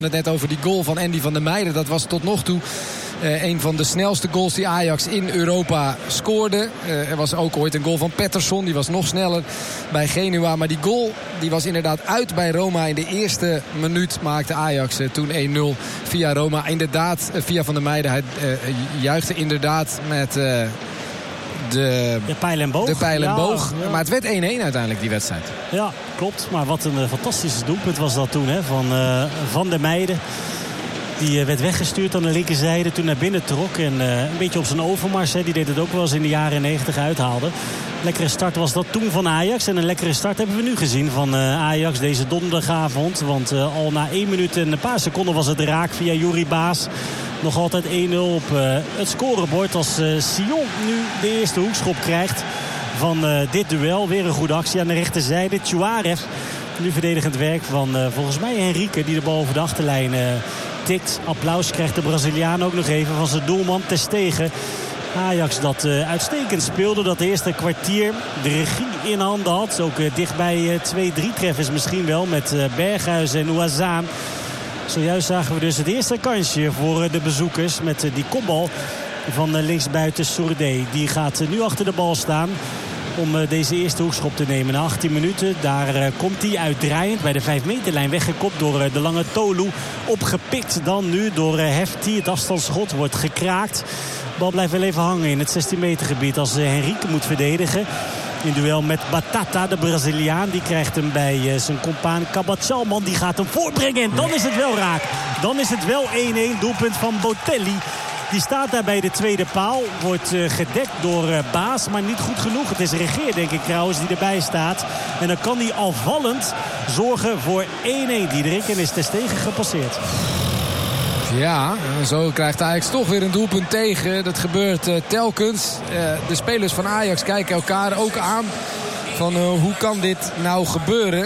Het net over die goal van Andy van der Meijden. Dat was tot nog toe een van de snelste goals die Ajax in Europa scoorde. Er was ook ooit een goal van Pettersson. Die was nog sneller bij Genua. Maar die goal die was inderdaad uit bij Roma. In de eerste minuut maakte Ajax toen 1-0 via Roma. Inderdaad, via Van der Meijden. Hij juichte inderdaad met de pijl en boog. Ja. Maar het werd 1-1 uiteindelijk, die wedstrijd. Ja, klopt. Maar wat een fantastisch doelpunt was dat toen, hè, van Van der Meijden. Die werd weggestuurd aan de linkerzijde, toen naar binnen trok. En een beetje op zijn overmars, hè. Die deed het ook wel eens in de jaren 90 uithaalde. Lekkere start was dat toen van Ajax. En een lekkere start hebben we nu gezien van Ajax deze donderdagavond. Want al na 1 minuut en een paar seconden was het raak via Yuri Baas. Nog altijd 1-0 op het scorebord als Sion nu de eerste hoekschop krijgt van dit duel. Weer een goede actie aan de rechterzijde. Tjuarev, nu verdedigend werk van volgens mij Henrique, die de bal over de achterlijn tikt. Applaus krijgt de Braziliaan ook nog even van zijn doelman ter Stegen. Ajax dat uitstekend speelde, dat eerste kwartier de regie in handen had. Ook dichtbij 2-3 treffers misschien wel met Berghuis en Ouazzane. Zojuist zagen we dus het eerste kansje voor de bezoekers met die kopbal van linksbuiten Sourdé. Die gaat nu achter de bal staan om deze eerste hoekschop te nemen. Na 18 minuten, daar komt hij uitdraaiend bij de 5-meterlijn weggekopt door de lange Tolu. Opgepikt dan nu door Hefti. Het afstandsschot wordt gekraakt. De bal blijft wel even hangen in het 16 meter gebied als Henrique moet verdedigen. In duel met Batata, de Braziliaan. Die krijgt hem bij zijn compaan Cabacalman. Die gaat hem voorbrengen en dan is het wel raak. Dan is het wel 1-1, doelpunt van Botelli. Die staat daar bij de tweede paal. Wordt gedekt door Baas, maar niet goed genoeg. Het is Regeer, denk ik trouwens, die erbij staat. En dan kan hij alvallend zorgen voor 1-1. Diederik, en is ter Stegen gepasseerd. Ja, zo krijgt Ajax toch weer een doelpunt tegen. Dat gebeurt telkens. De spelers van Ajax kijken elkaar ook aan. Van hoe kan dit nou gebeuren?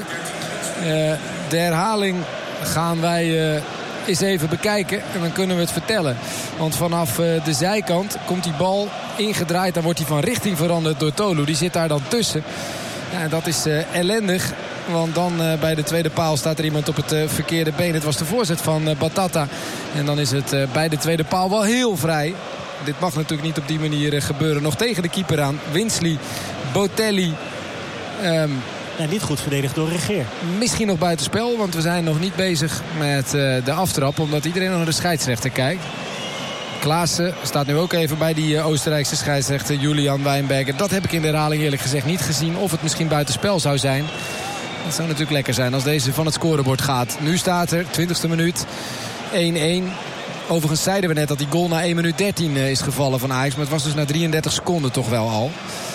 De herhaling gaan wij eens even bekijken. En dan kunnen we het vertellen. Want vanaf de zijkant komt die bal ingedraaid. Dan wordt hij van richting veranderd door Tolu. Die zit daar dan tussen. Ja, dat is ellendig. Want dan bij de tweede paal staat er iemand op het verkeerde been. Het was de voorzet van Batata. En dan is het bij de tweede paal wel heel vrij. Dit mag natuurlijk niet op die manier gebeuren. Nog tegen de keeper aan. Winsley, Botelli. Ja, niet goed verdedigd door Regeer. Misschien nog buitenspel. Want we zijn nog niet bezig met de aftrap. Omdat iedereen nog naar de scheidsrechter kijkt. Klaassen staat nu ook even bij die Oostenrijkse scheidsrechter Julian Wijnberger. Dat heb ik in de herhaling eerlijk gezegd niet gezien. Of het misschien buitenspel zou zijn. Het zou natuurlijk lekker zijn als deze van het scorebord gaat. Nu staat er, 20e minuut, 1-1. Overigens zeiden we net dat die goal na 1 minuut 13 is gevallen van Ajax. Maar het was dus na 33 seconden toch wel al.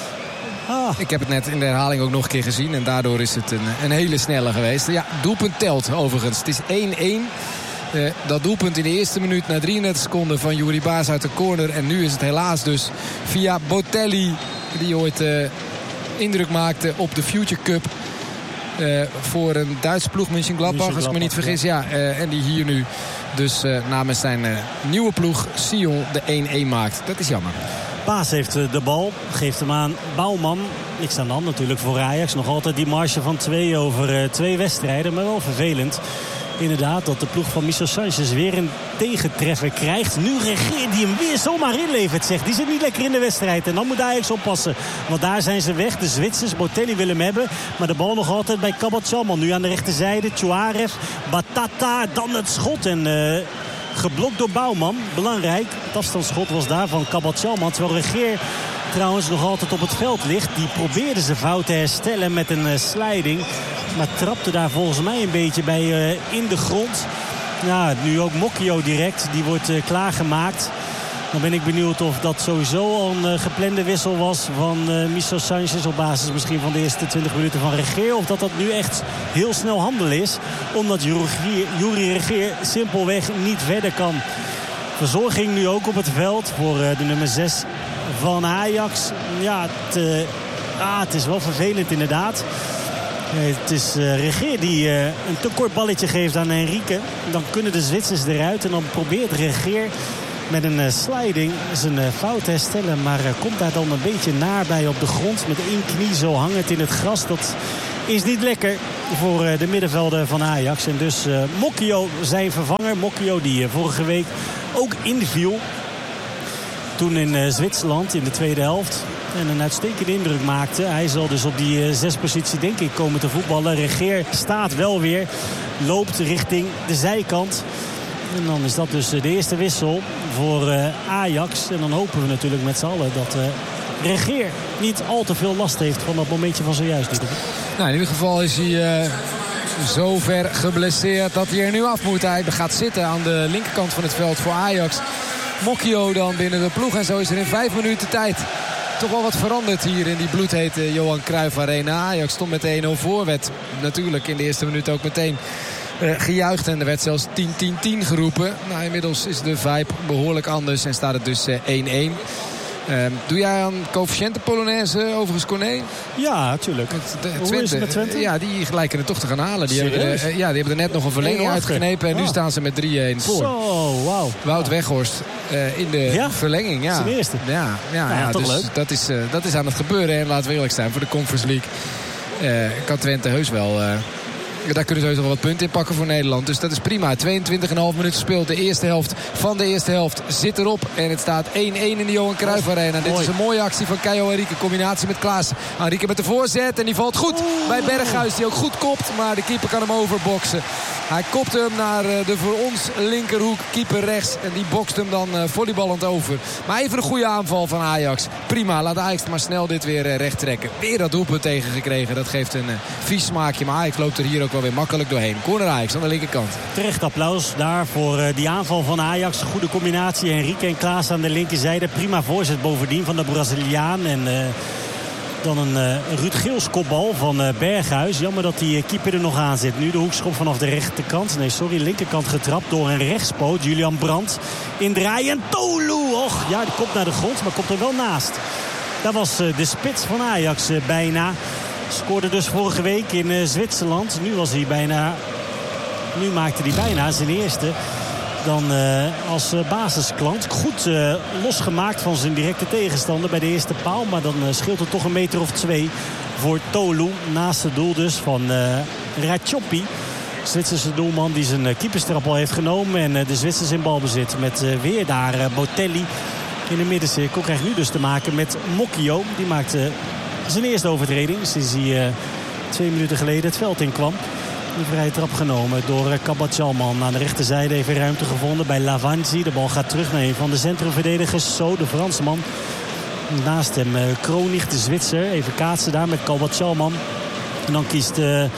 Ik heb het net in de herhaling ook nog een keer gezien. En daardoor is het een hele snelle geweest. Ja, doelpunt telt overigens. Het is 1-1. Dat doelpunt in de eerste minuut na 33 seconden van Yuri Baas uit de corner. En nu is het helaas dus via Botelli. Die ooit indruk maakte op de Future Cup. Voor een Duitse ploeg, Mönchengladbach, als ik me niet vergis. Ja, en die hier nu dus namens zijn nieuwe ploeg Sion de 1-1 maakt. Dat is jammer. Baas heeft de bal, geeft hem aan Bouwman. Niks aan de hand natuurlijk voor Ajax. Nog altijd die marge van 2 over 2 wedstrijden, maar wel vervelend. Inderdaad, dat de ploeg van Michel Sanchez weer een tegentreffer krijgt. Nu Regeer die hem weer zomaar inlevert, zegt. Die zit niet lekker in de wedstrijd. En dan moet Ajax oppassen. Want daar zijn ze weg. De Zwitsers, Botelli willen hem hebben. Maar de bal nog altijd bij Cabacalman. Nu aan de rechterzijde, Tjuarev, Batata. Dan het schot en geblokt door Bouwman. Belangrijk, het afstandsschot was daar van Cabacalman. Terwijl Regeer trouwens nog altijd op het veld ligt. Die probeerde zijn fout te herstellen met een sliding. Maar trapte daar volgens mij een beetje bij in de grond. Ja, nu ook Mokio direct. Die wordt klaargemaakt. Dan ben ik benieuwd of dat sowieso al een geplande wissel was van Michel Sanchez. Op basis misschien van de eerste 20 minuten van Regeer. Of dat nu echt heel snel handelen is. Omdat Yuri Regeer simpelweg niet verder kan. Verzorging nu ook op het veld voor de nummer 6 van Ajax. Ja, het is wel vervelend inderdaad. Het is Regeer die een te kort balletje geeft aan Henrique. Dan kunnen de Zwitsers eruit. En dan probeert Regeer met een sliding zijn fout te herstellen. Maar komt daar dan een beetje naar bij op de grond. Met 1 knie zo hangend in het gras. Dat is niet lekker voor de middenvelder van Ajax. En dus Mokio zijn vervanger. Mokio die vorige week ook inviel. Toen in Zwitserland in de tweede helft. En een uitstekende indruk maakte. Hij zal dus op die 6-positie denk ik komen te voetballen. Regeer staat wel weer. Loopt richting de zijkant. En dan is dat dus de eerste wissel voor Ajax. En dan hopen we natuurlijk met z'n allen dat Regeer niet al te veel last heeft van dat momentje van zojuist. Nou, in ieder geval is hij zo ver geblesseerd dat hij er nu af moet. Hij gaat zitten aan de linkerkant van het veld voor Ajax. Mokio dan binnen de ploeg. En zo is er in 5 minuten tijd toch wel wat veranderd hier in die bloedhete Johan Cruijff Arena. Ajax stond met 1-0 voor. Werd natuurlijk in de eerste minuut ook meteen gejuicht. En er werd zelfs 10-10-10 geroepen. Nou, inmiddels is de vibe behoorlijk anders en staat het dus 1-1. Doe jij aan coëfficiënten Polonaise overigens, Corné? Ja, natuurlijk. Hoe is het met Twente? Ja, die lijken het toch te gaan halen. Die hebben er net nog een verlenging uitgeknepen. En nu staan ze met 3-1 voor. Zo, wauw. Wout Weghorst in de verlenging. Ja. Zijn eerste. Ja, toch dus leuk. Dat is aan het gebeuren. En laten we eerlijk zijn, voor de Conference League kan Twente heus wel... daar kunnen ze heus nog wat punten in pakken voor Nederland. Dus dat is prima. 22,5 minuten gespeeld. De eerste helft van de eerste helft zit erop. En het staat 1-1 in de Johan Cruijff Arena. Dit is een mooie actie van Caio Henrique. Combinatie met Klaassen. Henrique met de voorzet. En die valt goed bij Berghuis. Die ook goed kopt. Maar de keeper kan hem overboksen. Hij kopt hem naar de voor ons linkerhoek. Keeper rechts. En die bokst hem dan volleyballend over. Maar even een goede aanval van Ajax. Prima. Laat Ajax maar snel dit weer recht trekken. Weer dat doelpunt tegengekregen. Dat geeft een vies smaakje. Maar Ajax loopt er hier ook wel weer makkelijk doorheen. Corner Ajax aan de linkerkant. Terecht applaus daar voor die aanval van Ajax. Goede combinatie. Henrique en Klaas aan de linkerzijde. Prima voorzet bovendien van de Braziliaan. En dan een Ruud Geels kopbal van Berghuis. Jammer dat die keeper er nog aan zit. Nu de hoekschop vanaf de rechterkant. Linkerkant getrapt door een rechtspoot. Julian Brandt indraaien. Tolu. Och, ja, die komt naar de grond, maar komt er wel naast. Dat was de spits van Ajax bijna. Scoorde dus vorige week in Zwitserland. Nu maakte hij bijna zijn eerste. Dan als basisklant. Goed losgemaakt van zijn directe tegenstander bij de eerste paal. Maar dan scheelt het toch een meter of 2 voor Tolu. Naast het doel dus van Ratchopi. Zwitserse doelman die zijn keeperstrap al heeft genomen. En de Zwitsers in balbezit met weer daar Botelli in de middencirkel. Krijgt nu dus te maken met Mokio. Die maakte zijn eerste overtreding sinds hij 2 minuten geleden het veld in kwam. Een vrije trap genomen door Kabachalman. Aan de rechterzijde even ruimte gevonden bij Lavanzi. De bal gaat terug naar een van de centrumverdedigers. Zo, de Fransman. Naast hem Kronig, de Zwitser. Even kaatsen daar met Kabachalman. En dan kiest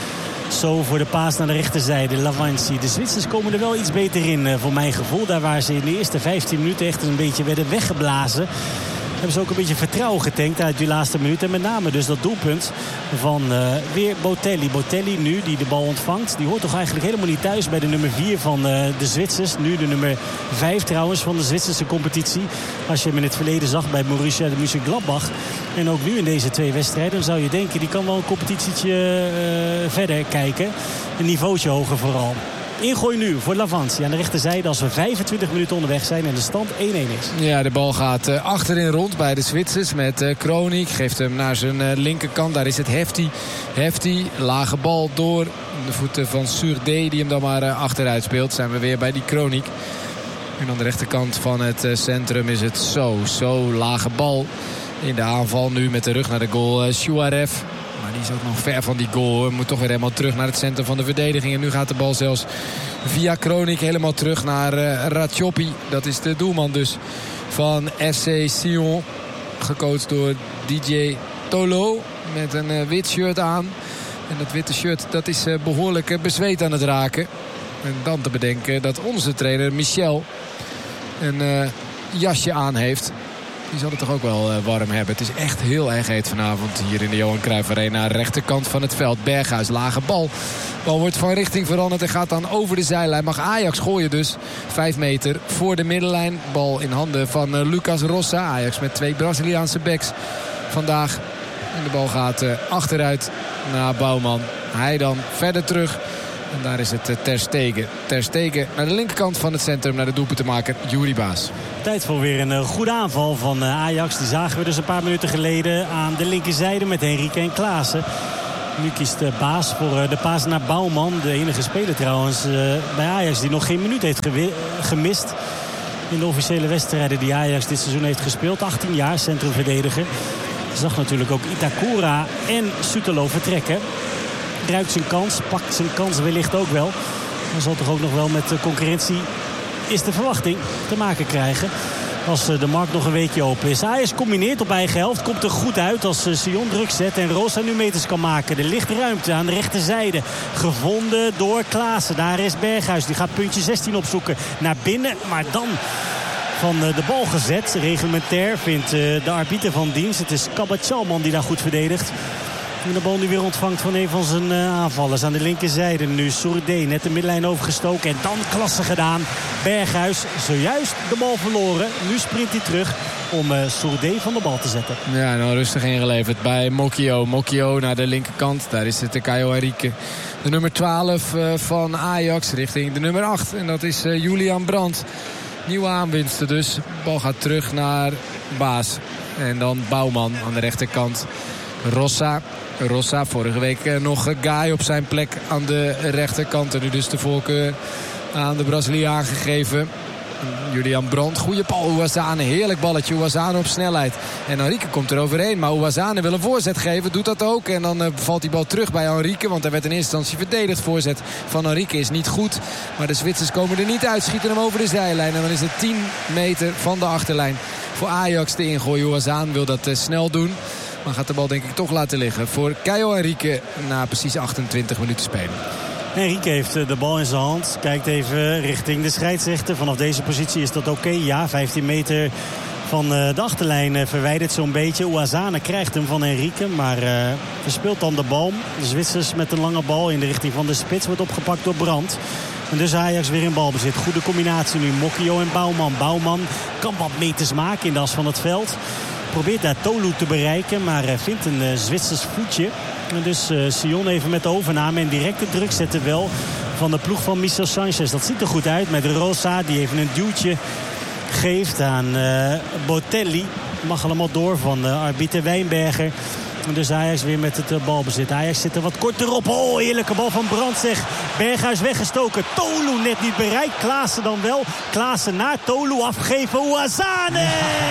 Zo voor de paas naar de rechterzijde. Lavanzi. De Zwitsers komen er wel iets beter in voor mijn gevoel. Daar waar ze in de eerste 15 minuten echt een beetje werden weggeblazen. Hebben ze ook een beetje vertrouwen getankt uit die laatste minuten. En met name dus dat doelpunt van weer Botelli. Botelli nu, die de bal ontvangt. Die hoort toch eigenlijk helemaal niet thuis bij de nummer 4 van de Zwitsers. Nu de nummer 5 trouwens van de Zwitserse competitie. Als je hem in het verleden zag bij Borussia de Mönchengladbach. En ook nu in deze 2 wedstrijden. Dan zou je denken, die kan wel een competitietje verder kijken. Een niveautje hoger vooral. Ingooi nu voor Lavanzi aan de rechterzijde als we 25 minuten onderweg zijn en de stand 1-1 is. Ja, de bal gaat achterin rond bij de Zwitsers met Kronig. Geeft hem naar zijn linkerkant. Daar is het Hefti. Lage bal door de voeten van Surdé die hem dan maar achteruit speelt. Zijn we weer bij die Kronig. En aan de rechterkant van het centrum is het zo lage bal. In de aanval nu met de rug naar de goal Shuarev. Maar die is ook nog ver van die goal. Moet toch weer helemaal terug naar het centrum van de verdediging. En nu gaat de bal zelfs via Kronig helemaal terug naar Ratchopi. Dat is de doelman dus van FC Sion. Gecoacht door DJ Tolo. Met een wit shirt aan. En dat witte shirt dat is behoorlijk bezweet aan het raken. En dan te bedenken dat onze trainer Michel een jasje aan heeft. Die zal het toch ook wel warm hebben. Het is echt heel erg heet vanavond hier in de Johan Cruijff Arena. Rechterkant van het veld. Berghuis, lage bal. Bal wordt van richting veranderd en gaat dan over de zijlijn. Mag Ajax gooien dus. 5 meter voor de middenlijn. Bal in handen van Lucas Rossa. Ajax met 2 Braziliaanse backs vandaag. En de bal gaat achteruit naar Bouwman. Hij dan verder terug. En daar is het Ter Stegen. Ter Stegen naar de linkerkant van het centrum naar de doelpuntenmaker Juri Baas. Tijd voor weer een goede aanval van Ajax. Die zagen we dus een paar minuten geleden aan de linkerzijde met Henrique en Klaassen. Nu kiest Baas voor de paas naar Bouwman. De enige speler trouwens bij Ajax die nog geen minuut heeft gemist in de officiële wedstrijden die Ajax dit seizoen heeft gespeeld. 18 jaar, centrumverdediger. Zag natuurlijk ook Itakura en Sutelo vertrekken. Ruikt zijn kans, pakt zijn kans wellicht ook wel. Dan zal toch ook nog wel met concurrentie, is de verwachting, te maken krijgen. Als de markt nog een weekje open is. Ajax combineert op eigen helft. Komt er goed uit als Sion druk zet. En Rosa nu meters kan maken. Er ligt ruimte aan de rechterzijde. Gevonden door Klaassen. Daar is Berghuis. Die gaat puntje 16 opzoeken. Naar binnen. Maar dan van de bal gezet. Reglementair vindt de arbiter van dienst. Het is Kabachalman die daar goed verdedigt. En de bal nu weer ontvangt van een van zijn aanvallers. Aan de linkerzijde nu Sourdé. Net de middenlijn overgestoken. En dan klasse gedaan. Berghuis zojuist de bal verloren. Nu sprint hij terug om Sourdé van de bal te zetten. Ja, nou rustig ingeleverd bij Mokio. Mokio naar de linkerkant. Daar is het Caio Henrique. De nummer 12 van Ajax richting de nummer 8. En dat is Julian Brandt. Nieuwe aanwinsten dus. De bal gaat terug naar Baas. En dan Bouwman aan de rechterkant. Rossa, vorige week nog Guy op zijn plek aan de rechterkant. En nu dus de voorkeur aan de Braziliaan gegeven. Julian Brandt, goede bal. Ouazzane, heerlijk balletje. Ouazzane op snelheid. En Henrique komt er overheen. Maar Ouazzane wil een voorzet geven, doet dat ook. En dan valt die bal terug bij Henrique. Want hij werd in eerste instantie verdedigd. Voorzet van Henrique is niet goed. Maar de Zwitsers komen er niet uit. Schieten hem over de zijlijn. En dan is het 10 meter van de achterlijn voor Ajax te ingooien. Ouazzane wil dat snel doen. Maar gaat de bal denk ik toch laten liggen voor Caio Henrique na precies 28 minuten spelen. Henrique heeft de bal in zijn hand. Kijkt even richting de scheidsrechter. Vanaf deze positie is dat oké. Ja, 15 meter van de achterlijn verwijderd zo'n beetje. Ouazzane krijgt hem van Henrique. Maar verspeelt dan de bal. De Zwitsers met een lange bal in de richting van de spits. Wordt opgepakt door Brandt. En dus Ajax weer in balbezit. Goede combinatie nu. Mokio en Bouwman. Bouwman kan wat meters maken in de as van het veld. Probeert daar Tolu te bereiken, maar vindt een Zwitsers voetje. En dus Sion even met de overname en directe druk zetten wel van de ploeg van Michel Sanchez. Dat ziet er goed uit met Rosa die even een duwtje geeft aan Botelli. Mag allemaal door van arbiter Wijnberger. En dus Ajax weer met het balbezit. Ajax zit er wat korter op. Oh, heerlijke bal van Brandt zeg. Berghuis weggestoken. Tolu net niet bereikt. Klaassen dan wel. Klaassen naar Tolu afgeven. Ouazzane.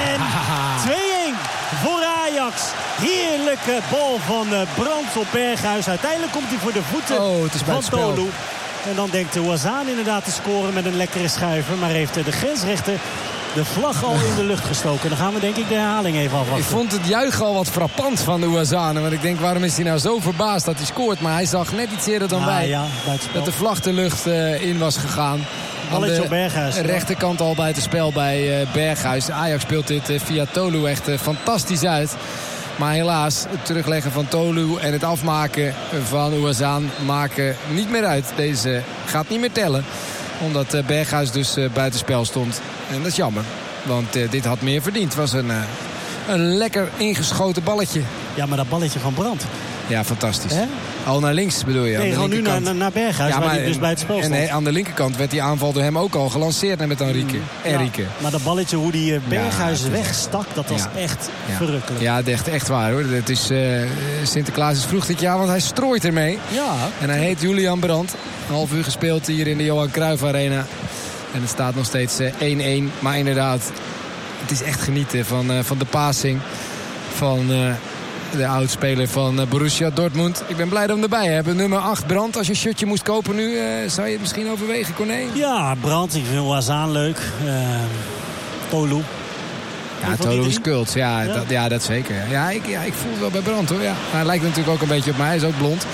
2-1 voor Ajax. Heerlijke bal van Brandt op Berghuis. Uiteindelijk komt hij voor de voeten van Tolu. En dan denkt Ouazzane inderdaad te scoren met een lekkere schuiver. Maar heeft de grensrechter de vlag al in de lucht gestoken. Dan gaan we denk ik de herhaling even afwachten. Ik vond het juichen al wat frappant van de Ouazzane. Want ik denk, waarom is hij nou zo verbaasd dat hij scoort? Maar hij zag net iets eerder dan wij. Ja, dat de vlag de lucht in was gegaan. Balletje op Berghuis. De rechterkant al buitenspel bij Berghuis. Ajax speelt dit via Tolu echt fantastisch uit. Maar helaas, het terugleggen van Tolu en het afmaken van Ouazzane maken niet meer uit. Deze gaat niet meer tellen. Omdat Berghuis dus buitenspel stond. En dat is jammer. Want dit had meer verdiend. Het was een lekker ingeschoten balletje. Ja, maar dat balletje van Brandt. Ja, Fantastisch. Hè? Al naar links bedoel je? Nee, gewoon nu naar Berghuis, ja, waar hij dus bij het spel stond. En aan de linkerkant werd die aanval door hem ook al gelanceerd met Henrique. Ja, maar dat balletje, hoe die Berghuis wegstak, dat was echt verrukkelijk. Ja, echt waar hoor. Het is, Sinterklaas is vroeg dit jaar, want hij strooit ermee. Ja. En hij heet Julian Brandt. Een half uur gespeeld hier in de Johan Cruijff Arena. En het staat nog steeds 1-1. Maar inderdaad, het is echt genieten van de passing van de oudspeler van Borussia Dortmund. Ik ben blij dat we hem erbij hebben. Nummer 8, Brandt. Als je een shirtje moest kopen nu, zou je het misschien overwegen, Corné? Ja, Brandt. Ik vind Ouazzane leuk. Tolu. Ja, Tolu is kult. Ja, dat zeker. Ja, ik voel het wel bij Brandt hoor. Ja. Hij lijkt natuurlijk ook een beetje op mij. Hij is ook blond.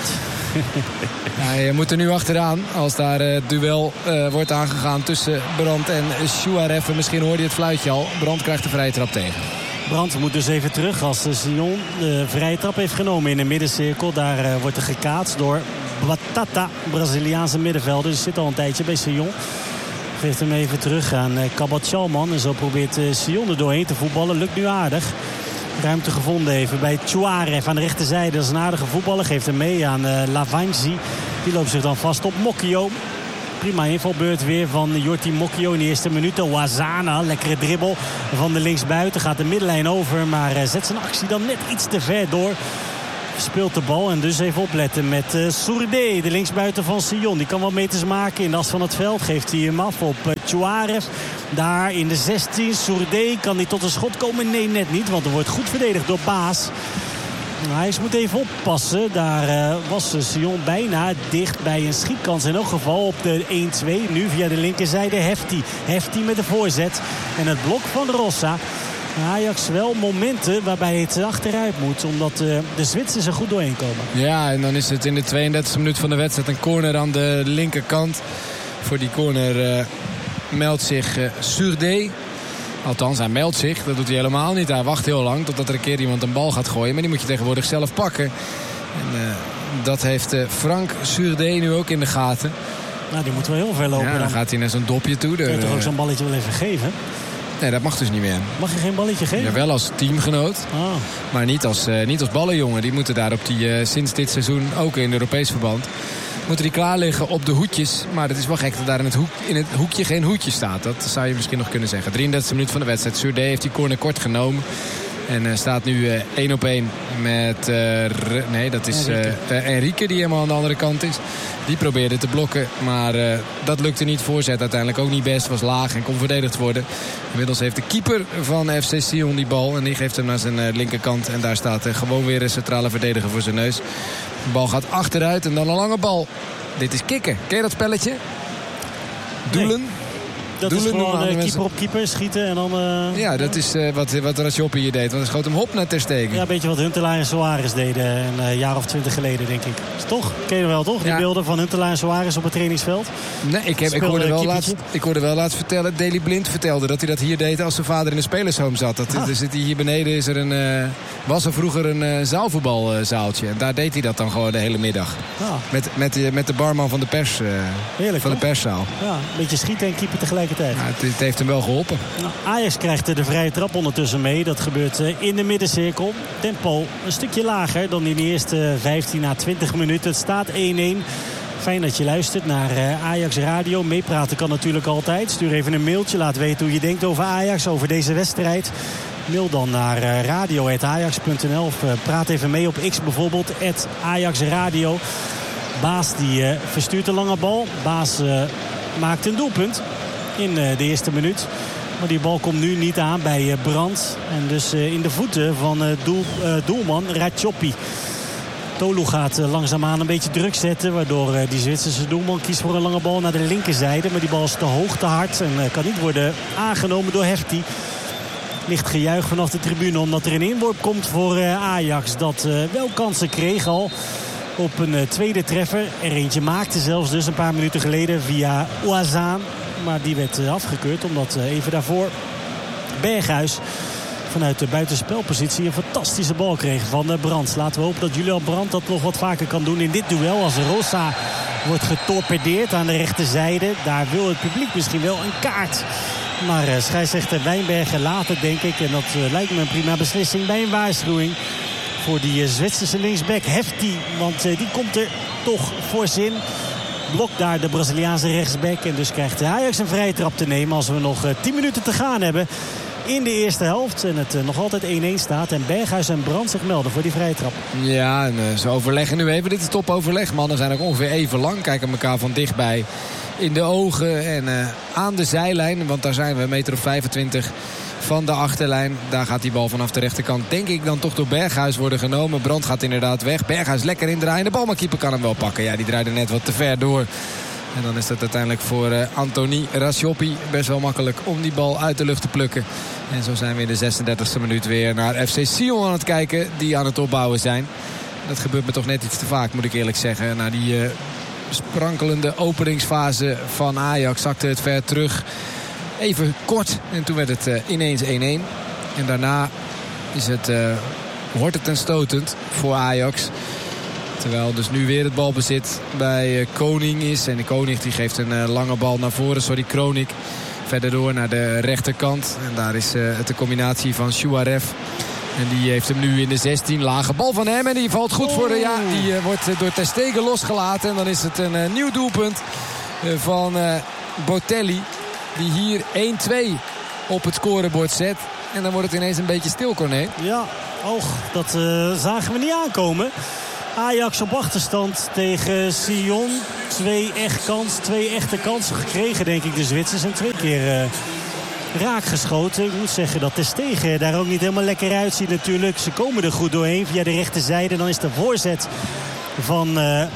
Ja, je moet er nu achteraan als daar het duel wordt aangegaan tussen Brandt en Chouaref. Misschien hoorde je het fluitje al. Brandt krijgt de vrije trap tegen. Brandt moet dus even terug als Sion de vrije trap heeft genomen in de middencirkel. Daar wordt er gekaatst door Batata, Braziliaanse middenvelder. Dus zit al een tijdje bij Sion. Geeft hem even terug aan Kabachalman. En zo probeert Sion er doorheen te voetballen. Lukt nu aardig. Ruimte gevonden even bij Chouaref aan de rechterzijde. Dat is een aardige voetballer. Geeft hem mee aan Lavanzi. Die loopt zich dan vast op Mokio. Prima invalbeurt weer van Jordi Mokio in de eerste minuten. Ouazzane, lekkere dribbel van de linksbuiten. Gaat de middenlijn over, maar zet zijn actie dan net iets te ver door. speelt de bal. En dus even opletten met Sourdé, de linksbuiten van Sion. Die kan wel meters maken in de as van het veld. Geeft hij hem af op Chouaref. Daar in de 16. Sourdé, kan hij tot een schot komen? Nee, net niet. Want er wordt goed verdedigd door Baas. Hij moet even oppassen. Daar was Sion bijna dicht bij een schietkans. In elk geval op de 1-2. Nu via de linkerzijde Hefti met de voorzet. En het blok van Rossa. Ajax wel momenten waarbij het achteruit moet. Omdat de Zwitsers er goed doorheen komen. Ja, en dan is het in de 32e minuut van de wedstrijd een corner aan de linkerkant. Voor die corner meldt zich Sourdé. Althans, hij meldt zich. Dat doet hij helemaal niet. Hij wacht heel lang totdat er een keer iemand een bal gaat gooien. Maar die moet je tegenwoordig zelf pakken. En dat heeft Frank Sourdé nu ook in de gaten. Nou, die moet wel heel ver lopen. Ja, dan gaat hij naar zo'n dopje toe. Kun je toch ook zo'n balletje wel even geven? Nee, dat mag dus niet meer. Mag je geen balletje geven? Ja, wel als teamgenoot. Maar niet als ballenjongen. Die moeten daar sinds dit seizoen ook in Europees verband... moeten die klaar liggen op de hoedjes. Maar het is wel gek dat daar in het hoekje geen hoedje staat. Dat zou je misschien nog kunnen zeggen. 33e minuut van de wedstrijd. Sourdé heeft die corner kort genomen. En staat nu 1 op 1 met... nee, dat is Enrique die helemaal aan de andere kant is. Die probeerde te blokken. Maar dat lukte niet. Voorzet uiteindelijk ook niet best. Was laag en kon verdedigd worden. Inmiddels heeft de keeper van FC Sion die bal. En die geeft hem naar zijn linkerkant. En daar staat gewoon weer een centrale verdediger voor zijn neus. De bal gaat achteruit en dan een lange bal. Dit is kikken. Ken je dat spelletje? Doelen? Nee. Dat is gewoon keeper op keeper schieten en dan... Ja, dat is wat Rasjoppi hier deed. Want hij schoot hem hop naar Ter Stegen. Ja, een beetje wat Huntelaar en Suarez deden een jaar of 20 geleden, denk ik. Is toch? Ken je wel, toch? Die beelden van Huntelaar en Suarez op het trainingsveld? Nee, ik hoorde wel laatst vertellen... Daley Blind vertelde dat hij dat hier deed als zijn vader in een spelershome zat. Er zit hier beneden was er vroeger een zaalvoetbalzaaltje. En daar deed hij dat dan gewoon de hele middag. Met de barman van de pers. Heerlijk, van de perszaal. Ja, een beetje schieten en keeper tegelijkertijd. Ja, het heeft hem wel geholpen. Nou, Ajax krijgt de vrije trap ondertussen mee. Dat gebeurt in de middencirkel. Tempo een stukje lager dan in de eerste 15 à 20 minuten. Het staat 1-1. Fijn dat je luistert naar Ajax Radio. Meepraten kan natuurlijk altijd. Stuur even een mailtje. Laat weten hoe je denkt over Ajax, over deze wedstrijd. Mail dan naar radio@ajax.nl of praat even mee op X bijvoorbeeld, @AjaxRadio. Baas die verstuurt een lange bal. Baas maakt een doelpunt in de eerste minuut. Maar die bal komt nu niet aan bij Brandt. En dus in de voeten van doelman Ratjoppi. Tolu gaat langzaamaan een beetje druk zetten. Waardoor die Zwitserse doelman kiest voor een lange bal naar de linkerzijde. Maar die bal is te hoog, te hard. En kan niet worden aangenomen door Hefti. Licht gejuich vanaf de tribune. Omdat er een inworp komt voor Ajax. Dat wel kansen kreeg al op een tweede treffer. Er eentje maakte zelfs dus een paar minuten geleden via Ouazan. Maar die werd afgekeurd omdat even daarvoor Berghuis vanuit de buitenspelpositie een fantastische bal kreeg van Brandt. Laten we hopen dat Julian Brandt dat nog wat vaker kan doen in dit duel. Als Rossa wordt getorpedeerd aan de rechterzijde. Daar wil het publiek misschien wel een kaart. Maar scheidsrechter Wijnbergen laat het, denk ik. En dat lijkt me een prima beslissing bij een waarschuwing voor die Zwitserse linksback Hefti. Want die komt er toch voor zin. Blokt daar de Braziliaanse rechtsback. En dus krijgt Ajax een vrije trap te nemen als we nog 10 minuten te gaan hebben in de eerste helft. En het nog altijd 1-1 staat. En Berghuis en Brandt zich melden voor die vrije trap. Ja, en ze overleggen nu even. Dit is topoverleg. Mannen zijn ook ongeveer even lang. Kijken elkaar van dichtbij in de ogen. En aan de zijlijn. Want daar zijn we, 1,25 meter van de achterlijn. Daar gaat die bal vanaf de rechterkant, denk ik, dan toch door Berghuis worden genomen. Brandt gaat inderdaad weg. Berghuis lekker indraaien. De bal, maar keeper kan hem wel pakken. Ja, die draaide net wat te ver door. En dan is dat uiteindelijk voor Anthony Rasjoppi best wel makkelijk om die bal uit de lucht te plukken. En zo zijn we in de 36e minuut weer naar FC Sion aan het kijken, die aan het opbouwen zijn. Dat gebeurt me toch net iets te vaak, moet ik eerlijk zeggen. Na die sprankelende openingsfase van Ajax zakte het ver terug. Even kort en toen werd het ineens 1-1. En daarna is het hortend en stotend voor Ajax. Terwijl dus nu weer het balbezit bij Koning is. En de Koning die geeft een lange bal naar voren. Kronik. Verder door naar de rechterkant. En daar is het de combinatie van Chouaref. En die heeft hem nu in de 16. Lage bal van hem. En die valt goed voor de... Ja, die wordt door Ter Stegen losgelaten. En dan is het een nieuw doelpunt van Botelli. Die hier 1-2 op het scorebord zet. En dan wordt het ineens een beetje stil, Corné. Ja, Och, dat zagen we niet aankomen. Ajax op achterstand tegen Sion. 2 echte kansen gekregen, denk ik, de Zwitsers. En 2 keer raak geschoten. Ik moet zeggen dat Ter Stegen daar ook niet helemaal lekker uitziet natuurlijk. Ze komen er goed doorheen via de rechterzijde. Dan is de voorzet van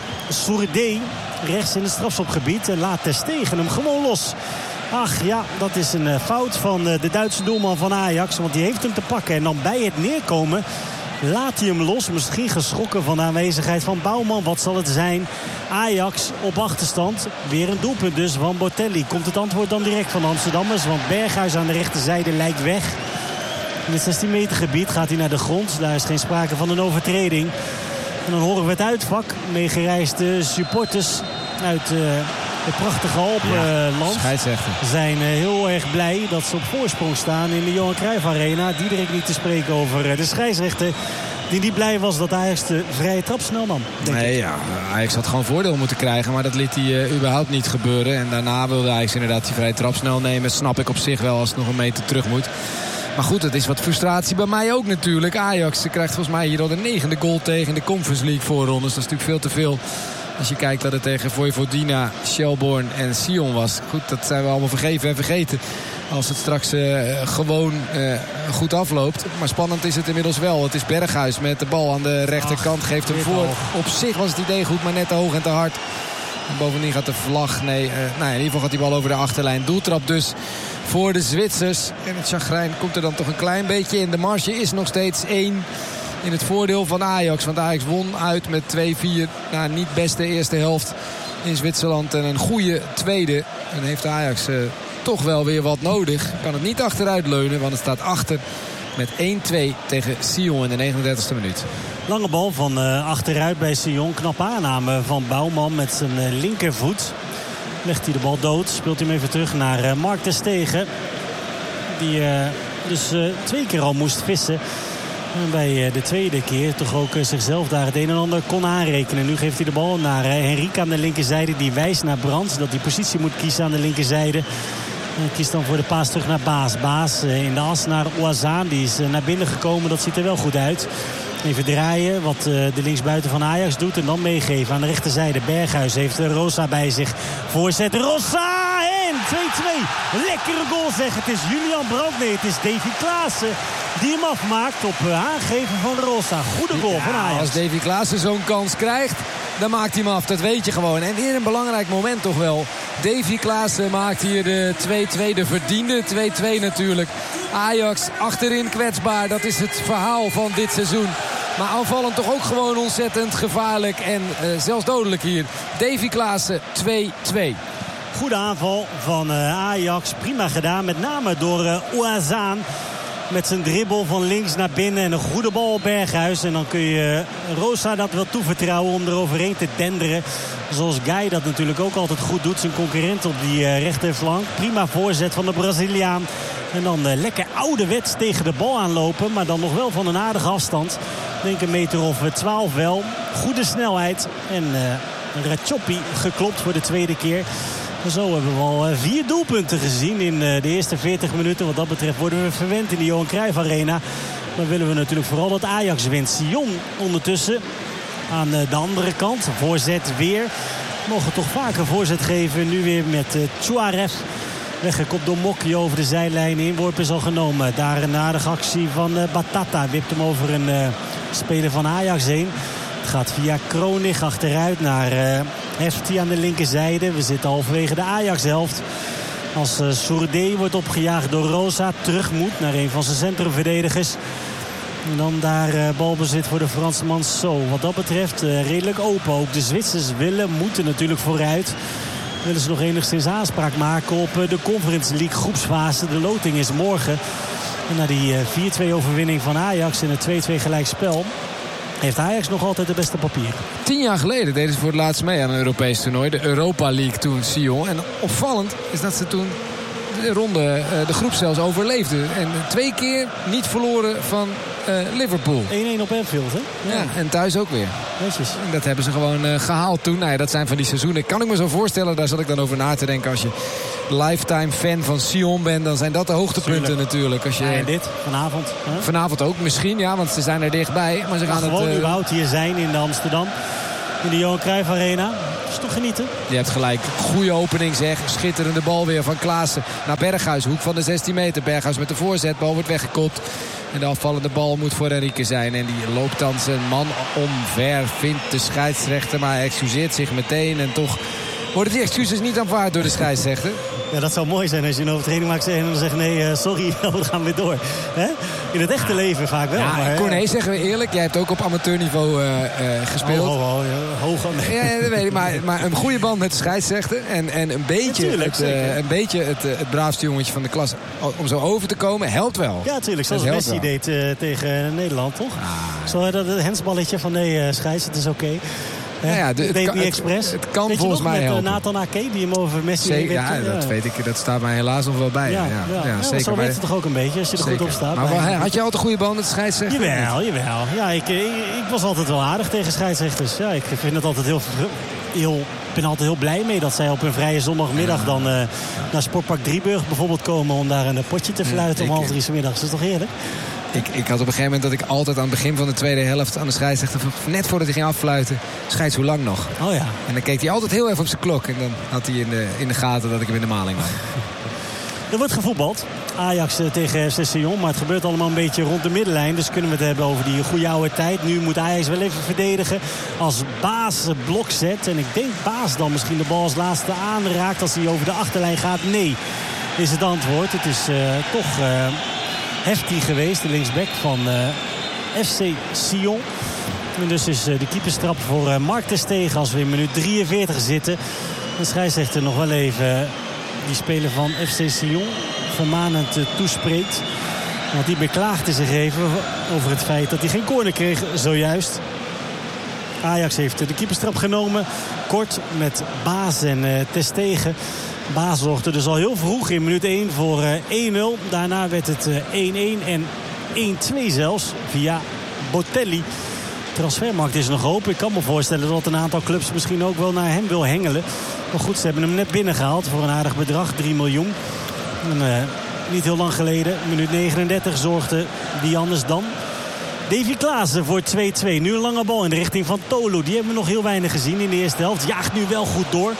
Sourdé rechts in het strafschopgebied. En laat Ter Stegen hem gewoon los. Ach ja, dat is een fout van de Duitse doelman van Ajax. Want die heeft hem te pakken. En dan bij het neerkomen laat hij hem los. Misschien geschrokken van de aanwezigheid van Bouwman. Wat zal het zijn? Ajax op achterstand. Weer een doelpunt dus van Botelli. Komt het antwoord dan direct van de Amsterdammers? Want Berghuis aan de rechterzijde lijkt weg. In het 16 meter gebied gaat hij naar de grond. Daar is geen sprake van een overtreding. En dan horen we het uitvak. Meegereisde supporters uit het prachtige Alpenland zijn heel erg blij dat ze op voorsprong staan in de Johan Cruijff Arena. Diederik niet te spreken over de scheidsrechter die niet blij was dat Ajax de vrije trap snel nam. Nee, ja, Ajax had gewoon voordeel moeten krijgen, maar dat liet hij überhaupt niet gebeuren. En daarna wilde Ajax inderdaad die vrije trap snel nemen. Snap ik op zich wel als het nog een meter terug moet. Maar goed, het is wat frustratie bij mij ook natuurlijk. Ajax krijgt volgens mij hier al de 9e goal tegen in de Conference League voorrondes. Dat is natuurlijk veel te veel. Als je kijkt dat het tegen Vojvodina, Shelbourne en Sion was. Goed, dat zijn we allemaal vergeven en vergeten. Als het straks gewoon goed afloopt. Maar spannend is het inmiddels wel. Het is Berghuis met de bal aan de rechterkant. Geeft hem voor. Op zich was het idee goed, maar net te hoog en te hard. En bovendien gaat de vlag. In ieder geval gaat die bal over de achterlijn. Doeltrap dus voor de Zwitsers. En het chagrijn komt er dan toch een klein beetje in. De marge is nog steeds 1 in het voordeel van Ajax. Want Ajax won uit met 2-4. Niet beste eerste helft in Zwitserland. En een goede tweede. En heeft Ajax toch wel weer wat nodig. Kan het niet achteruit leunen, want het staat achter met 1-2 tegen Sion in de 39e minuut. Lange bal van achteruit bij Sion. Knappe aanname van Bouwman met zijn linkervoet. Legt hij de bal dood. Speelt hij hem even terug naar Mark Ter Stegen. Die dus 2 keer al moest vissen. En bij de tweede keer toch ook zichzelf daar het een en ander kon aanrekenen. Nu geeft hij de bal naar Henrique aan de linkerzijde. Die wijst naar Brandt dat hij positie moet kiezen aan de linkerzijde. En kiest dan voor de paas terug naar Baas. Baas in de as naar Ouazan. Die is naar binnen gekomen. Dat ziet er wel goed uit. Even draaien wat de linksbuiten van Ajax doet. En dan meegeven aan de rechterzijde. Berghuis heeft Rosa bij zich. Voorzet Rosa en 2-2. Lekkere goal zeg. Het is Julian Brandt. Nee, het is Davy Klaassen die hem afmaakt op aangeven van Rosa. Goede goal van Ajax. Als Davy Klaassen zo'n kans krijgt, dan maakt hij hem af. Dat weet je gewoon. En weer een belangrijk moment toch wel. Davy Klaassen maakt hier de 2-2. De verdiende 2-2 natuurlijk. Ajax achterin kwetsbaar. Dat is het verhaal van dit seizoen. Maar aanvallend toch ook gewoon ontzettend gevaarlijk. En zelfs dodelijk hier. Davy Klaassen 2-2. Goede aanval van Ajax. Prima gedaan. Met name door Ouazan. Met zijn dribbel van links naar binnen. En een goede bal op Berghuis. En dan kun je Rosa dat wel toevertrouwen om er overheen te denderen. Zoals Guy dat natuurlijk ook altijd goed doet. Zijn concurrent op die rechterflank. Prima voorzet van de Braziliaan. En dan lekker ouderwets tegen de bal aanlopen. Maar dan nog wel van een aardige afstand. Ik denk een meter of 12 wel. Goede snelheid. En Ratchopi geklopt voor de tweede keer. En zo hebben we al 4 doelpunten gezien in de eerste 40 minuten. Wat dat betreft worden we verwend in de Johan Cruijff Arena. Dan willen we natuurlijk vooral dat Ajax wint. Sion ondertussen aan de andere kant. Voorzet weer. Mogen toch vaker voorzet geven. Nu weer met Suarez. Weggekopt door Mokki over de zijlijn. Inworp is al genomen. Daar een aardige actie van Batata. Wipt hem over een speler van Ajax heen. Het gaat via Kronig achteruit naar Hefti aan de linkerzijde. We zitten halverwege de Ajax-helft. Als Sourdé wordt opgejaagd door Rosa. Terug moet naar een van zijn centrumverdedigers. En dan daar balbezit voor de Fransman Zo. Wat dat betreft redelijk open. Ook de Zwitsers moeten natuurlijk vooruit. Willen ze nog enigszins aanspraak maken op de Conference League groepsfase. De loting is morgen. En na die 4-2 overwinning van Ajax en het 2-2 gelijkspel heeft Ajax nog altijd de beste papier. 10 jaar geleden deden ze voor het laatst mee aan een Europees toernooi. De Europa League toen, Sion. En opvallend is dat ze toen de groep zelfs overleefden. En 2 keer niet verloren van Liverpool. 1-1 op Anfield, hè? Ja, en thuis ook weer. Netjes. En dat hebben ze gewoon gehaald toen. Nou ja, dat zijn van die seizoenen. Kan ik me zo voorstellen, daar zat ik dan over na te denken. Als je lifetime fan van Sion bent, dan zijn dat de hoogtepunten natuurlijk. Als je... En dit, vanavond. Hè? Vanavond ook misschien, ja, want ze zijn er dichtbij. Maar ze gaan gewoon het überhaupt hier zijn in Amsterdam. In de Johan Cruijff Arena. Dat is toch genieten? Je hebt gelijk. Goede opening zeg. Schitterende bal weer van Klaassen naar Berghuis. Hoek van de 16 meter. Berghuis met de voorzet. Bal wordt weggekopt. En de afvallende bal moet voor Henrique zijn. En die loopt dan zijn man omver. Vindt de scheidsrechter. Maar hij excuseert zich meteen. En toch worden die excuses niet aanvaard door de scheidsrechter. Ja, dat zou mooi zijn als je een overtreding maakt en dan zegt nee, sorry, we gaan weer door. Hè? In het echte leven vaak wel. Ja, maar, Corné, zeggen we eerlijk. Jij hebt ook op amateurniveau gespeeld. Hoog aan. Ja, dat weet ik. Maar een goede band met de scheidsrechter. En een beetje het braafste jongetje van de klas. Om zo over te komen, helpt wel. Ja, natuurlijk. Zoals Messi deed tegen Nederland, toch? Zo dat het hensballetje van nee, scheids, het is oké. Ja, het deed niet expres. Het kan volgens mij helpen. Met Nathan Ake, die hem over Messi zeker, dat weet ik. Dat staat mij helaas nog wel bij. Zeker. Zo weet het toch ook een beetje, als je er goed op staat. Maar had je altijd een goede band met de scheidsrechter? Jawel. Ja, ik was altijd wel aardig tegen scheidsrechters. Ja, ik vind het altijd ben altijd heel blij mee dat zij op een vrije zondagmiddag dan naar Sportpark Drieburg bijvoorbeeld komen om daar een potje te fluiten om 2:30 's middags. Dat is toch heerlijk? Ik had op een gegeven moment dat ik altijd aan het begin van de tweede helft aan de scheidsrechter vroeg, net voordat hij ging affluiten, scheids hoe lang nog? Oh ja. En dan keek hij altijd heel even op zijn klok. En dan had hij in de gaten dat ik hem in de maling had. Er wordt gevoetbald. Ajax tegen FC Sion. Maar het gebeurt allemaal een beetje rond de middenlijn. Dus kunnen we het hebben over die goede oude tijd. Nu moet Ajax wel even verdedigen. Als Baas blok zet. En ik denk Baas dan misschien de bal als laatste aanraakt als hij over de achterlijn gaat. Nee, is het antwoord. Het is toch Hefti geweest. De linksback van FC Sion. En dus is de keeperstrap voor Mark ter Stegen als we in minuut 43 zitten. De scheidsrechter nog wel even die speler van FC Sion vermanend toespreekt. Want die beklaagde zich even over het feit dat hij geen corner kreeg zojuist. Ajax heeft de keeperstrap genomen. Kort met Baas en ter Stegen. Baas zorgde dus al heel vroeg in minuut 1 voor 1-0. Daarna werd het 1-1 en 1-2 zelfs via Botelli. Transfermarkt is nog open. Ik kan me voorstellen dat een aantal clubs misschien ook wel naar hem wil hengelen. Maar goed, ze hebben hem net binnengehaald voor een aardig bedrag. 3 miljoen. En, niet heel lang geleden, minuut 39, zorgde wie anders dan Davy Klaassen voor 2-2. Nu een lange bal in de richting van Tolu. Die hebben we nog heel weinig gezien in de eerste helft. Jaagt nu wel goed door.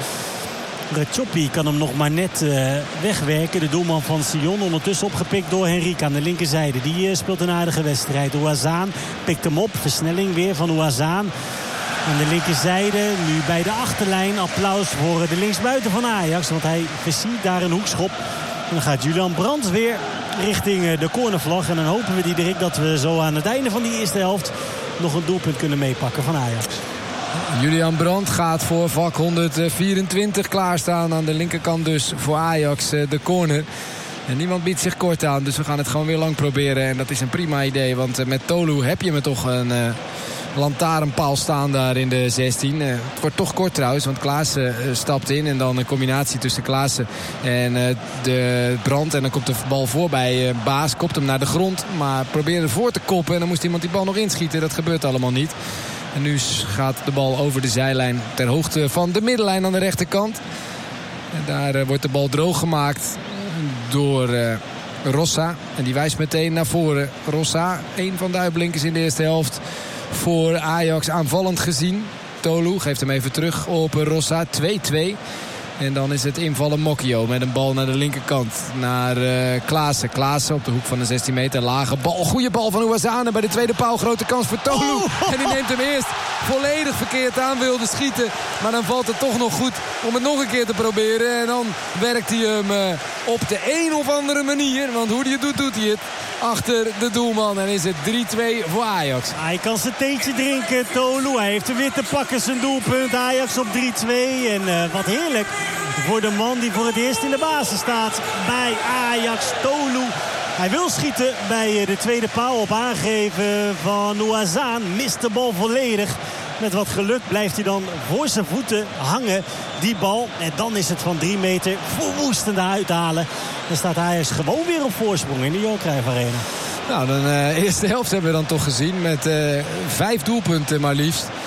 Choppi kan hem nog maar net wegwerken. De doelman van Sion ondertussen opgepikt door Henrique aan de linkerzijde. Die speelt een aardige wedstrijd. Ouazzane pikt hem op. Versnelling weer van Ouazzane. Aan de linkerzijde, nu bij de achterlijn. Applaus voor de linksbuiten van Ajax. Want hij versiert daar een hoekschop. En dan gaat Julian Brandt weer richting de cornervlag. En dan hopen we Diederik dat we zo aan het einde van die eerste helft nog een doelpunt kunnen meepakken van Ajax. Julian Brandt gaat voor vak 124 klaarstaan. Aan de linkerkant dus voor Ajax de corner. En niemand biedt zich kort aan. Dus we gaan het gewoon weer lang proberen. En dat is een prima idee. Want met Tolu heb je me toch een lantaarnpaal staan daar in de 16. Het wordt toch kort trouwens. Want Klaassen stapt in. En dan een combinatie tussen Klaassen en de Brandt. En dan komt de bal voorbij. Baas kopt hem naar de grond. Maar probeerde voor te koppen. En dan moest iemand die bal nog inschieten. Dat gebeurt allemaal niet. En nu gaat de bal over de zijlijn ter hoogte van de middenlijn aan de rechterkant. En daar wordt de bal droog gemaakt door Rossa. En die wijst meteen naar voren. Rossa, een van de uitblinkers in de eerste helft voor Ajax aanvallend gezien. Tolu geeft hem even terug op Rossa. 2-2. En dan is het invallen Mokio met een bal naar de linkerkant. Naar Klaassen. Klaassen op de hoek van de 16 meter. Lage bal. Goede bal van Ouazzane bij de tweede paal. Grote kans voor Tolu. En die neemt hem eerst volledig verkeerd aan. Wilde schieten. Maar dan valt het toch nog goed om het nog een keer te proberen. En dan werkt hij hem op de een of andere manier. Want hoe hij het doet, doet hij het. Achter de doelman. En is het 3-2 voor Ajax. Hij kan zijn theetje drinken, Tolu. Hij heeft hem weer te pakken, zijn doelpunt. Ajax op 3-2. En wat heerlijk voor de man die voor het eerst in de basis staat bij Ajax, Tolu. Hij wil schieten bij de tweede paal op aangeven van Ouazzane. Mist de bal volledig. Met wat geluk blijft hij dan voor zijn voeten hangen, die bal. En dan is het van 3 meter verwoestend uithalen. Dan staat Ajax gewoon weer op voorsprong in de Johan Cruijff Arena. Nou, de eerste helft hebben we dan toch gezien met 5 doelpunten maar liefst.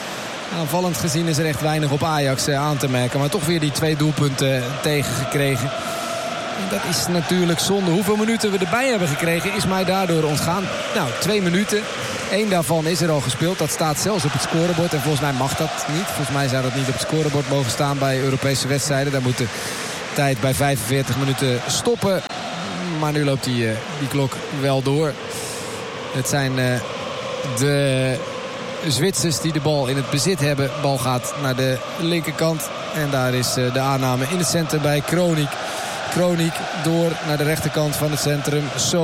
Aanvallend gezien is er echt weinig op Ajax aan te merken. Maar toch weer die 2 doelpunten tegengekregen. En dat is natuurlijk zonde. Hoeveel minuten we erbij hebben gekregen is mij daardoor ontgaan. Nou, 2 minuten. 1 daarvan is er al gespeeld. Dat staat zelfs op het scorebord. En volgens mij mag dat niet. Volgens mij zou dat niet op het scorebord mogen staan bij Europese wedstrijden. Daar moet de tijd bij 45 minuten stoppen. Maar nu loopt die klok wel door. Het zijn de Zwitsers die de bal in het bezit hebben. De bal gaat naar de linkerkant. En daar is de aanname in het centrum bij Kroniek. Kroniek door naar de rechterkant van het centrum.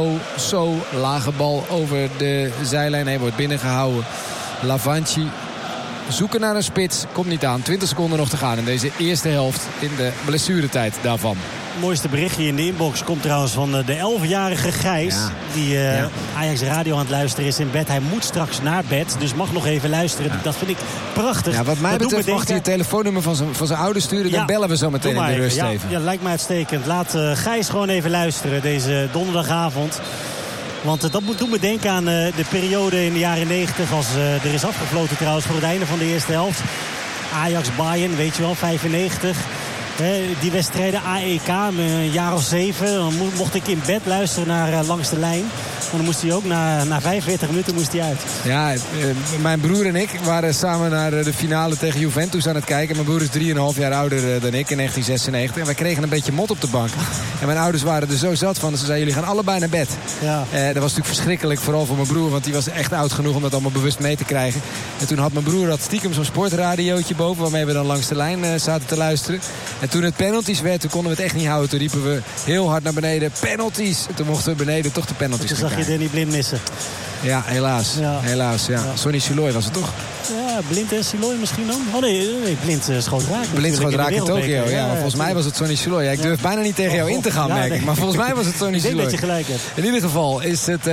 Zo lage bal over de zijlijn. Hij wordt binnengehouden. Lavanchi zoeken naar een spits. Komt niet aan. 20 seconden nog te gaan in deze eerste helft. In de blessuretijd daarvan. Het mooiste berichtje in de inbox komt trouwens van de 11-jarige Gijs. Ja. Die Ajax Radio aan het luisteren is in bed. Hij moet straks naar bed, dus mag nog even luisteren. Ja. Dat vind ik prachtig. Ja, wat mij betreft mag hij het telefoonnummer van zijn ouders sturen. Ja. Dan bellen we zo meteen in de rust even. Ja, lijkt mij uitstekend. Laat Gijs gewoon even luisteren deze donderdagavond. Want dat doet me denken aan de periode in de jaren 90. Als er is afgefloten trouwens voor het einde van de eerste helft. Ajax-Bayern, weet je wel, 95. Die wedstrijden AEK, een jaar of 7. Dan mocht ik in bed luisteren naar Langs de Lijn. En dan moest hij ook na 45 minuten moest hij uit. Ja, mijn broer en ik waren samen naar de finale tegen Juventus aan het kijken. Mijn broer is 3,5 jaar ouder dan ik in 1996. En wij kregen een beetje mot op de bank. En mijn ouders waren er zo zat van. Ze zeiden, jullie gaan allebei naar bed. Ja. Dat was natuurlijk verschrikkelijk, vooral voor mijn broer. Want die was echt oud genoeg om dat allemaal bewust mee te krijgen. En toen had mijn broer stiekem zo'n sportradiootje boven. Waarmee we dan Langs de Lijn zaten te luisteren. En toen het penalties werd, toen konden we het echt niet houden. Toen riepen we heel hard naar beneden, penalties. En toen mochten we beneden toch de penalties gaan krijgen. Danny Blind missen. Ja, helaas. Ja. Helaas, ja. Sonny Siloy was het toch? Ja, Blind en Siloy misschien dan? Oh nee, Blind schoot raak. Blind schoot raak in Tokio, ja. Maar volgens mij was het Sonny Siloy. Ja, ik durf bijna niet tegen jou in te gaan, merk ik. Maar volgens mij was het Sonny Siloy. Ik denk dat je gelijk hebt. In ieder geval is het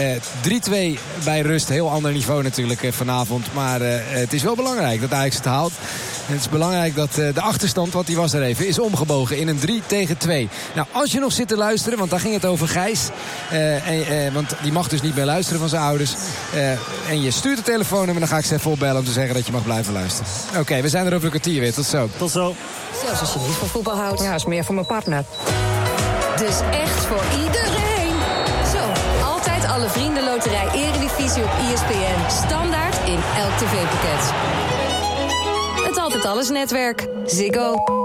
3-2 bij rust. Heel ander niveau natuurlijk vanavond. Maar het is wel belangrijk dat Ajax het haalt. En het is belangrijk dat de achterstand, want die was er even, is omgebogen in een 3-2. Nou, als je nog zit te luisteren, want daar ging het over Gijs. Want die mag dus niet meer luisteren van zijn ouders. En je stuurt de telefoonnummer, dan ga ik ze even opbellen om te zeggen dat je mag blijven luisteren. Oké, we zijn er over een kwartier weer. Tot zo. Tot zo. Zelfs als je niet van voetbal houdt. Ja, is meer voor mijn partner. Dus echt voor iedereen. Zo, altijd alle vriendenloterij Eredivisie op ESPN. Standaard in elk tv-pakket. Het Altijd Alles netwerk. Ziggo.